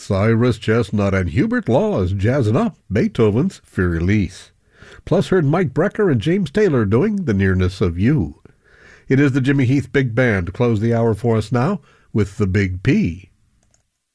Cyrus Chestnut and Hubert Laws jazzing up Beethoven's Für Elise. Plus heard Mike Brecker and James Taylor doing The Nearness of You. It is the Jimmy Heath Big Band to close the hour for us now with the Big P.